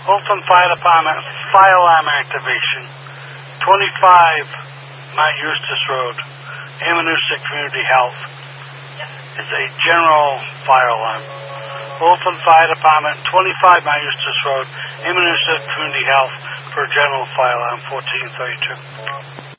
Fulton Fire Department fire alarm activation. 25 Mount Eustis Road, Amanuset Community Health. It's a general fire alarm. Fulton Fire Department, 25 Mount Eustis Road, Amanuset Community Health, for general fire alarm 1432.